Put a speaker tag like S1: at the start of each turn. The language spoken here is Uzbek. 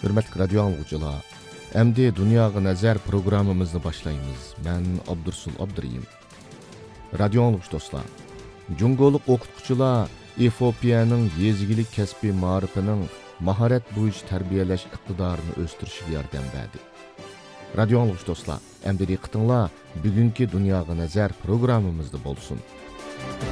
S1: Hürmetli radyo anlıqçılar, əmdi Dünyaya Nəzər proqramımızı başlayımız. Mən Abdursul Abduriyim. Radyo anlıqçı dostlar, Cungoluq oqutqucular Efiopiyanın yezigilik kəsbi marifinin maharet bo'yicha tarbiyalash iqtidorini o'stirishiga yordam berdi. Radio anlıqçı dostlar, əmdi diqqətinizlər bugünkü Dünyaya Nəzər proqramımızda bolsun.